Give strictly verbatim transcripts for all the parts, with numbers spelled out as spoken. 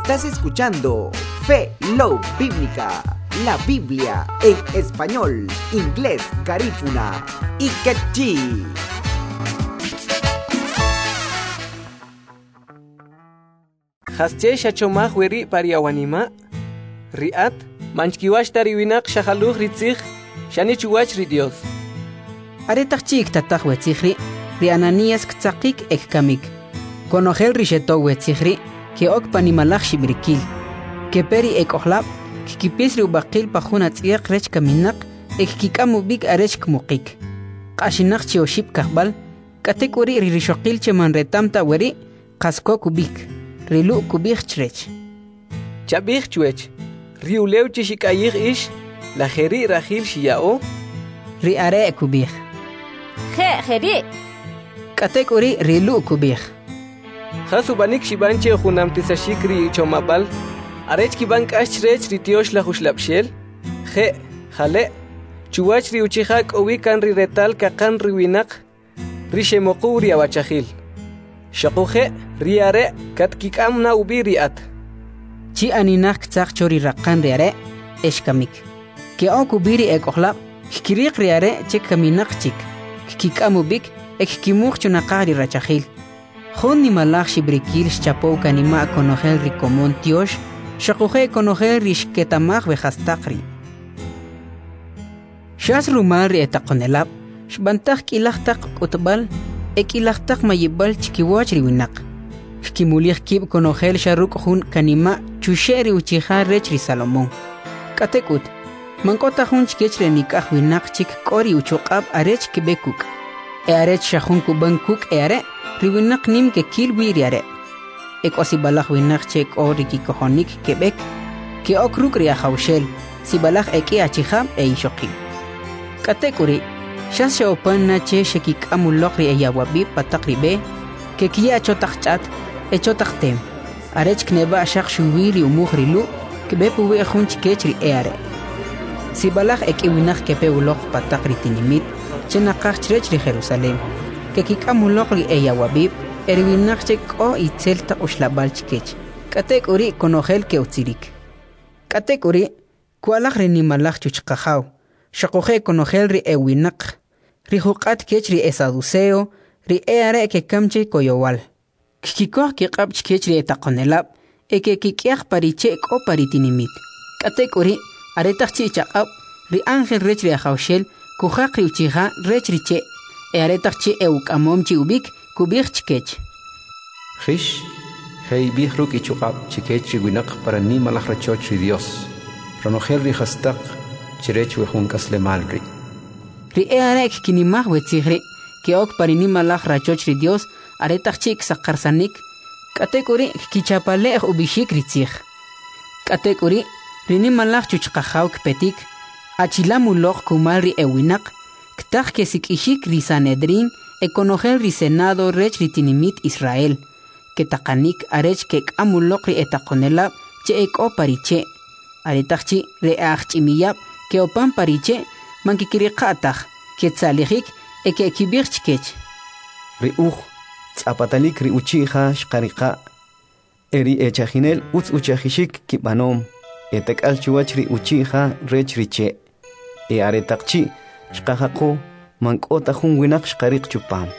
Estás escuchando Fe Love Bíblica, la Biblia en español, inglés, garífuna y quechí. Hasche shachomah weri pariawanima riat manchkiwash tariwinak shahaluh ritzig shani chuwach ri Dios. Aretach chik tatach wetzigri ri Ananías ktzakik ek kamik. Konogel risheto wetzigri que ok panimalach shibrikil. Que peri ek ohlab kikipis ri ubakil pajuna tziyaq rech kaminak ek kikamu big arech kmukik. Qashinaq chioship kahbal katek uri ri rishokil cheman retamta weri qasko kubik. Rilu kubik chrech. Chabik chwech. Riuleu chishikayir ish la jeri rajil shiao. Ri are kubik. Je jeri. Katek uri rilu kubik. Hasubanik shibanche junamtisashikri chomabal. Arech kibank ashrech ritiosh la hushlapshel. Je jale. Chuwach ri uchihak owikan ri retal kakan riwinak. Rishemoku ri awachahil. Shaquje riare katkikam ubiriat. Chi aninak tzak chori rakan riare eshkamik. Ke okubiri ek ohlab kirik riare chek kaminak chik. Kikam ubik ek kimuk chunakari rachahil. Honi malach shibrikil chapo kanima konogel rikomon tiosh. Shaquje konogel rishketamach vejastakri. Shas rumar ri etakonelab. Shbantak kilachtak utbal. Ekilachtak mayibal chikiwach riwinak. Kimulich kib konogel sharuk hun kanima chusheri uchiha rechri Salomón. Katekut. Mankota hun chikechre nikah winak chik kori uchokab arech kibekuk. E arech shahun kuban kuk e are riwinak nim ke kil wiriare. Ek osibalach winak chek ori kikohonik kebek. Ke okruk ria haushel. Sibalach eki achiham e ishokib. Katekuri. Shas shaopan na che shekik amulokri e yawabi patakribe que kia chotachat e chotaktem. Arech kneba shak shuwiri umuhrilu que bepuwe hunch kechri eare. Si balach ekiwinach kepe ulok patakri tinimit chenakach trechri Jerusalem que kik amulokri e yawabi erwinach chek o itzelta ushlabal chikech. Katek uri konogel ke utzirik. Katek uri kualach renimalach chuchkajau. Shakoje konogel ri ewinak. Ri hukat kech ri esaduceo. Ri eare ke kamche koyowal. Kikikoh ke qabch kech ri etakonelab. Eke kikiach pariche ko paritinimit. Katek uri aretach chi chaqab. Ri angel rech ri ahaushel. Kujak ri uchiha rech ri che. E aretach chi euk amom chi ubik kubich chikech. Rish. Hei bihruk ichukab chikech ri winak para ni malach rachoch ri Dios. Ronogel ri hastak. Chirech wehunkas le malri. Ri earek kinimah wetzigri, que ok parinima lach rachoch ri Dios, aretach chik sakarsanik, katekuri kichapalech ubishik ritzig. Katekuri, rinima lach chuchkajauk petik, achilamuloch kumal ri ewinak, ktach kesik ishik ri Sanedrin, ekonogel ri Senado rech ritinimit Israel, que takanik arech kek amulok ri etakonelab, che ek o pariche, aretach re achimiyab, que opan pariche, mankikiriqataq quetzalihik eke kibirchkech. Ri uj tzapatalik ri uchiha shqariqa eri echajinel utz uchajishik kibanom etakal chuwach ri uchiha rech riche e aretaqchi shqajaqo mankota jun winak shqariq chupam.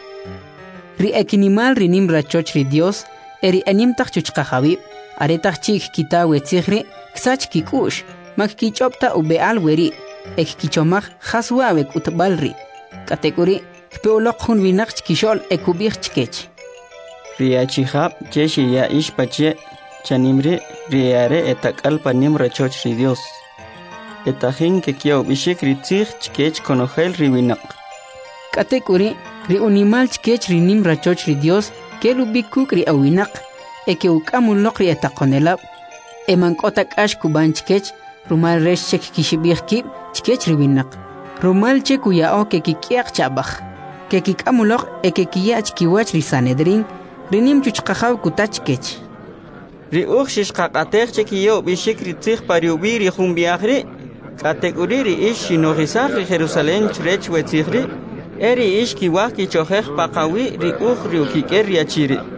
Ri ekinimal rinim rachoch ri Dios eri animtaq chuchqajabib aretaqchi kitawe tzigri ksach kikush makkichopta ubeal weri ek kichomach haswawek utbalri. Katekuri, kpeolok hun winak chkishol ekubich chkech. Riachihab, cheshi ya ishpache, chanimri, riare etakal panim rachoch ri Dios. Etahin que kiao bishik ritzig chkech konogel riwinak. Katekuri, ri unimal chkech rinim rachoch ri Dios, kelubikuk ri awinak, eke ukamulok ri etakonelab, emankotak ash kuban chkech, rumal resh chek kishibich kib, chkech riwinak. Rumal che kuyao ke kikiak chabach. Ke kikamulok e ke kiyach kiwach ri Sanedrin. Rinim chuchkajaw kutach kech. Ri uch shishkakatech che kiyo bishik ritzig pariubi ri jumbiachri. Katekuri ri ish shinorizach ri Jerusalén chrech wetzigri. Eri ish kiwach kichohech pakawi ri uch ri ukiker riachiri.